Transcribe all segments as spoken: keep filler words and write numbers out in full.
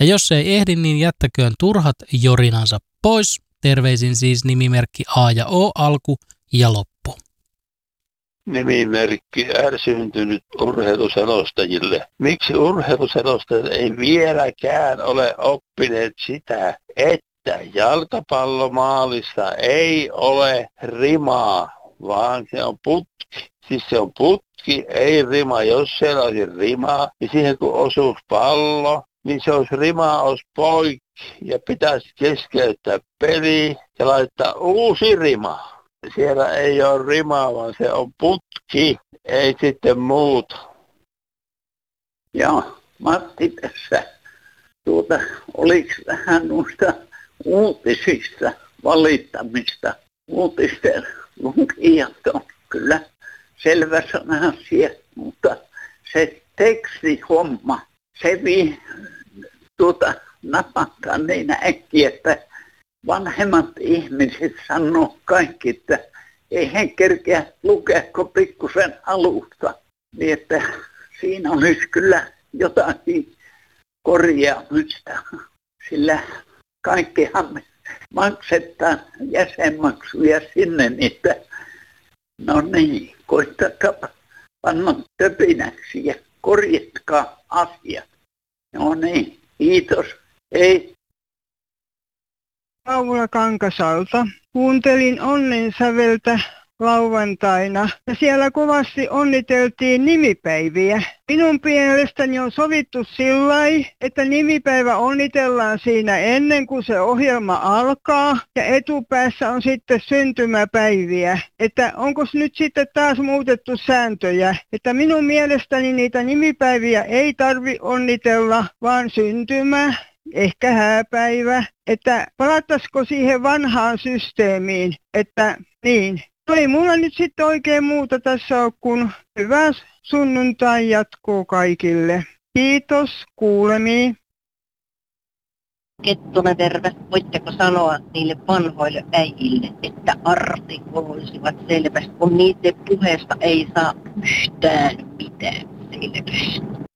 Ja jos ei ehdi, niin jättäköön turhat jorinansa pois. Terveisin siis nimimerkki A ja O, alku ja loppu. Nimimerkki ärsyntynyt urheiluselostajille. Miksi urheiluselostajat ei vieläkään ole oppineet sitä, että jalkapallomaalissa ei ole rimaa, vaan se on putki. Siis se on putki, ei rima. Jos siellä olisi rimaa, niin siihen kun osuisi pallo, niin se olisi rima, olisi poikki ja pitäisi keskeyttää peli ja laittaa uusi rima. Siellä ei ole rimaa, vaan se on putki, ei sitten muuta. Joo, Matti tässä. Tuota, oliko vähän noista uutisista valittamista? Uutisten lukijat on kyllä selväsanaisia, mutta se tekstihomma, se vi, tuota, napattaa niin äkkiä, että vanhemmat ihmiset sanoo kaikki, että ei he kerkeä lukea kuin pikkusen alusta. Niin että siinä olisi kyllä jotakin korjaamista, sillä kaikkihan maksetaan jäsenmaksuja sinne, niitä. No niin, koittakaa panna töpinäksi ja korjatkaa asiat. No niin, kiitos. Hei. Paula Kankasalta. Kuuntelin onnen säveltä lauantaina ja siellä kovasti onniteltiin nimipäiviä. Minun mielestäni on sovittu sillai, että nimipäivä onnitellaan siinä ennen kuin se ohjelma alkaa ja etupäässä on sitten syntymäpäiviä. Että onko nyt sitten taas muutettu sääntöjä, että minun mielestäni niitä nimipäiviä ei tarvi onnitella, vaan syntymä. Ehkä hääpäivä, että palattaisiko siihen vanhaan systeemiin, että niin. No ei mulla nyt sitten oikein muuta tässä ole, kun hyvää sunnuntai jatkuu kaikille. Kiitos, kuulemiin. Kettunen terve. Voitteko sanoa niille vanhoille äijille, että artikuloisivat selvästi, kun niiden puheesta ei saa yhtään mitään selvästi.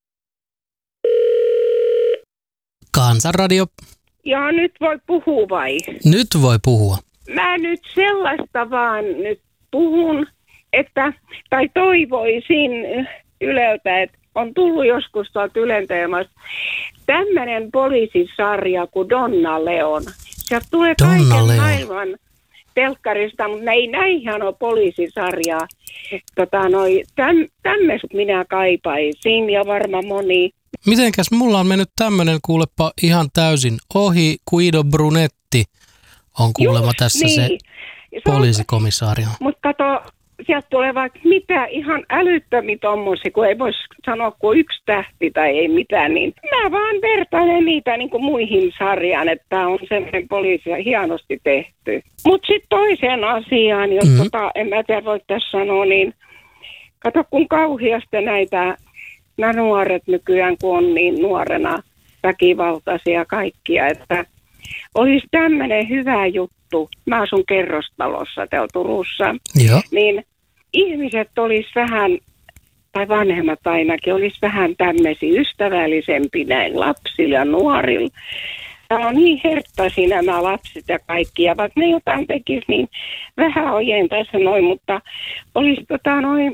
Kansanradio. Joo, nyt voi puhua vai? Nyt voi puhua. Mä nyt sellaista vaan nyt puhun, että, tai toivoisin Yleltä, että on tullut joskus tuolta Ylen teemasta tämmöinen poliisisarja kuin Donna Leon. Sieltä tulee Donna kaiken Leon. maailman telkkarista, mutta ei näinhän ole poliisisarjaa. Tota, noi, täm, tämmöiset minä kaipaisin ja varmaan moni. Mitenkäs mulla on mennyt tämmönen kuulepa ihan täysin ohi. Guido Brunetti on kuulemma Just tässä niin. se poliisikomissaario. Mutta kato, sieltä tulee vaikka mitä ihan älyttömiä tommosia, kun ei voisi sanoa kuin yksi tähti tai ei mitään, niin mä vaan vertailen niitä niin kuin muihin sarjaan, että on semmoinen poliisi hienosti tehty. Mutta sitten toiseen asiaan, jos mm-hmm. tota, en mä tiedä voi tässä sanoa, niin kato kun kauheasti näitä nämä nuoret nykyään, kun on niin nuorena väkivaltaisia kaikkia, että olisi tämmöinen hyvä juttu. Mä asun kerrostalossa täällä Turussa. Joo. Niin ihmiset olisi vähän, tai vanhemmat ainakin, olisi vähän tämmöisiä ystävällisempiä näin lapsilla ja nuorilla. Täällä on niin herttaisia nämä lapset ja kaikki, ja vaikka ne jotain tekisi, niin vähän ojen tässä noin, mutta olisi tota noin,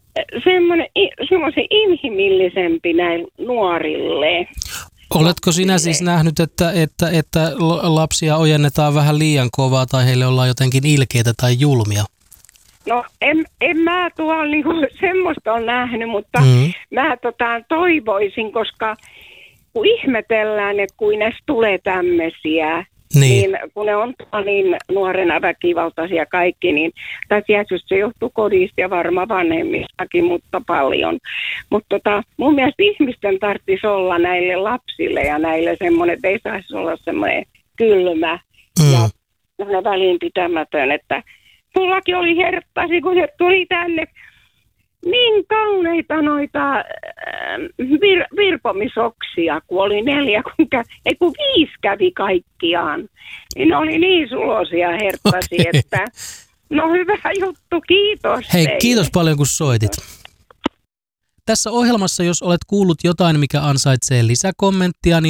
semmoisen inhimillisempi näin nuorille. Oletko sinä siis nähnyt, että, että, että lapsia ojennetaan vähän liian kovaa tai heille ollaan jotenkin ilkeitä tai julmia? No en, en mä tuolla niinku semmoista ole nähnyt, mutta mm-hmm. mä tota, toivoisin, koska kun ihmetellään, että kuin näistä tulee tämmöisiä, niin. niin kun ne on niin nuorena väkivaltaisia kaikki, niin tai tietysti se johtuu kodista ja varmaan vanhemmistakin, mutta paljon. Mutta tota, mun mielestä ihmisten tarvitsisi olla näille lapsille ja näille semmoinen, että ei saisi olla semmoinen kylmä mm. ja semmoinen välinpitämätön, että mullakin oli herttasi, kun se tuli tänne niin kauneita noita äh, vir- virpomisoksia, kun oli neljä, kun kä- ei kun viisi kävi kaikkiaan. Niin ne oli niin sulosia herttasi, okay. Että no hyvä juttu, kiitos. Hei, teille. Kiitos paljon kun soitit. Tässä ohjelmassa, jos olet kuullut jotain, mikä ansaitsee lisäkommenttia, niin